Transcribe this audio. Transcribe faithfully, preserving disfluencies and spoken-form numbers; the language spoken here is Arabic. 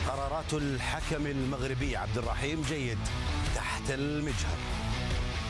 قرارات الحكم المغربي عبد الرحيم جيد تحت المجهر.